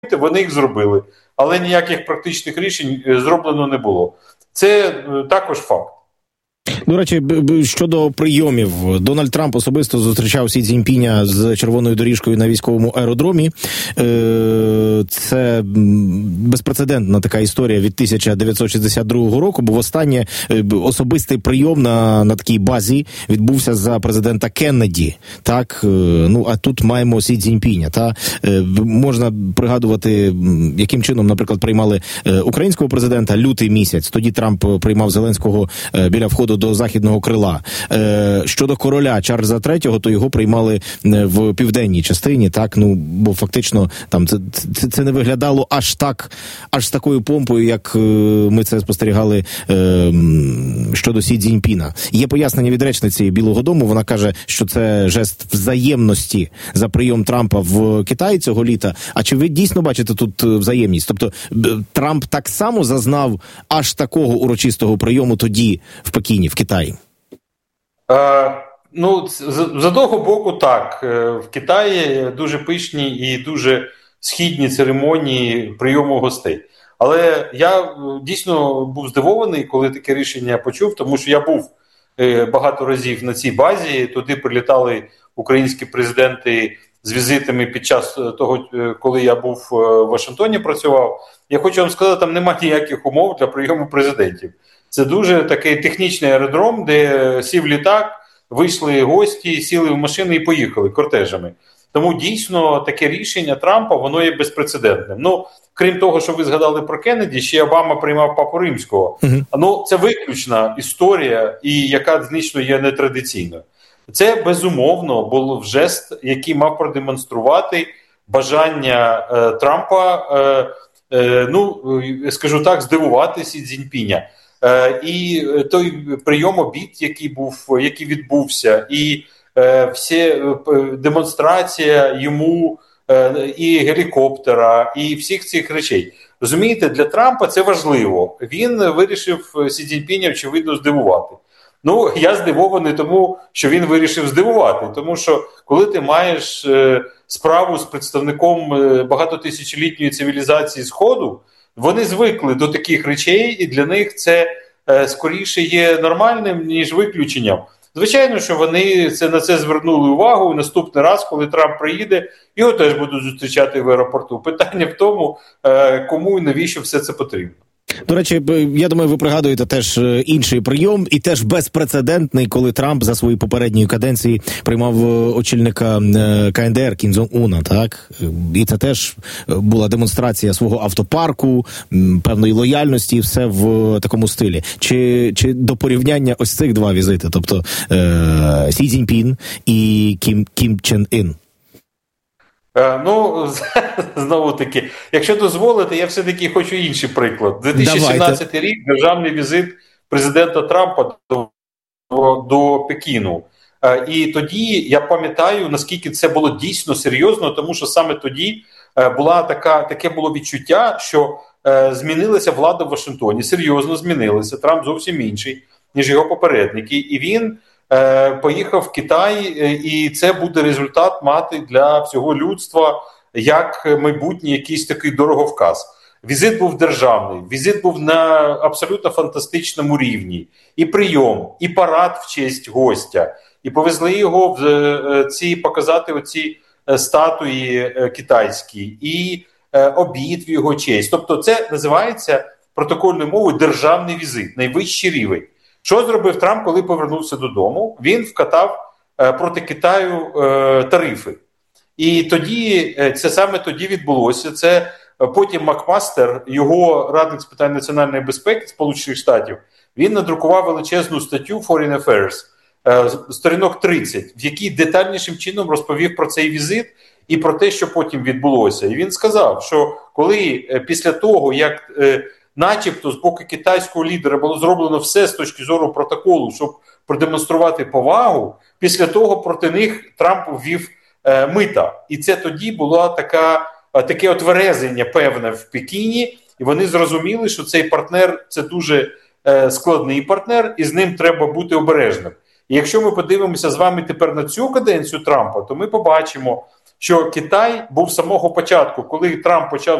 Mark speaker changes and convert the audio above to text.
Speaker 1: вони їх зробили. Але ніяких практичних рішень зроблено не було. Це також факт.
Speaker 2: До речі, щодо прийомів, Дональд Трамп особисто зустрічав Сі Цзіньпіня з червоною доріжкою на військовому аеродромі. Це безпрецедентна така історія від 1962 року, бо востаннє особистий прийом на такій базі відбувся за президента Кеннеді. Так, ну а тут маємо Сі Цзіньпіня. Та можна пригадувати, яким чином, наприклад, приймали українського президента лютий місяць. Тоді Трамп приймав Зеленського біля входу до західного крила. Щодо короля Чарльза III, то його приймали в південній частині, так, ну, бо фактично там це не виглядало аж з такою помпою, як ми це спостерігали щодо Сі Цзіньпіна. Є пояснення від речниці Білого дому, вона каже, що це жест взаємності за прийом Трампа в Китаї цього літа. А чи ви дійсно бачите тут взаємність? Тобто Трамп так само зазнав аж такого урочистого прийому тоді в Пекіні, в Китаї?
Speaker 1: Ну, з одного боку, так. В Китаї дуже пишні і дуже східні церемонії прийому гостей. Але я дійсно був здивований, коли таке рішення почув, тому що я був багато разів на цій базі. Туди прилітали українські президенти з візитами під час того, коли я був в Вашингтоні, працював. Я хочу вам сказати, там немає ніяких умов для прийому президентів. Це дуже такий технічний аеродром, де сів літак, вийшли гості, сіли в машини і поїхали кортежами. Тому дійсно таке рішення Трампа, воно є безпрецедентним. Ну, крім того, що ви згадали про Кеннеді, ще Обама приймав Папу Римського. Ну, це виключна історія, і яка значно є нетрадиційною. Це, безумовно, був жест, який мав продемонструвати бажання Трампа, скажу так, здивувати Сі Цзіньпіня. І той прийом обід, який відбувся, і демонстрація йому і гелікоптера, і всіх цих речей. Розумієте, для Трампа це важливо. Він вирішив Сі Цзіньпіня, очевидно, здивувати. Ну, я здивований тому, що він вирішив здивувати. Тому що, коли ти маєш справу з представником багатотисячолітньої цивілізації Сходу, вони звикли до таких речей, і для них це скоріше є нормальним, ніж виключенням. Звичайно, що вони на це звернули увагу, і наступний раз, коли Трамп приїде, його теж будуть зустрічати в аеропорту. Питання в тому, кому і навіщо все це потрібно.
Speaker 2: До речі, я думаю, ви пригадуєте теж інший прийом, і теж безпрецедентний, коли Трамп за свої попередньої каденції приймав очільника КНДР Кім Чен Уна, так? І це теж була демонстрація свого автопарку, певної лояльності, і все в такому стилі. Чи до порівняння ось цих два візити, тобто Сі Цзіньпін і Кім Чен Ін?
Speaker 1: Ну, знову-таки, якщо дозволите, я все-таки хочу інший приклад. 2017 рік – державний візит президента Трампа до Пекіну. І тоді я пам'ятаю, наскільки це було дійсно серйозно, тому що саме тоді таке було відчуття, що змінилася влада в Вашингтоні, серйозно змінилася, Трамп зовсім інший, ніж його попередники. І він поїхав в Китай, і це буде результат мати для всього людства як майбутній якийсь такий дороговказ. Візит був державний, візит був на абсолютно фантастичному рівні. І прийом, і парад в честь гостя. І повезли його показати оці статуї китайські, і обід в його честь. Тобто це називається протокольною мовою державний візит, найвищий рівень. Що зробив Трамп, коли повернувся додому? Він вкатав проти Китаю тарифи. І тоді, це саме тоді відбулося. Це потім Макмастер, його радник з питань національної безпеки Сполучених Штатів, він надрукував величезну статтю Foreign Affairs, сторінок 30, в якій детальнішим чином розповів про цей візит і про те, що потім відбулося. І він сказав, що коли після того, як начебто з боку китайського лідера було зроблено все з точки зору протоколу, щоб продемонструвати повагу, після того проти них Трамп ввів мита. І це тоді було таке отверезення певне в Пекіні, і вони зрозуміли, що цей партнер – це дуже складний партнер, і з ним треба бути обережним. І якщо ми подивимося з вами тепер на цю каденцію Трампа, то ми побачимо, що Китай був з самого початку, коли Трамп почав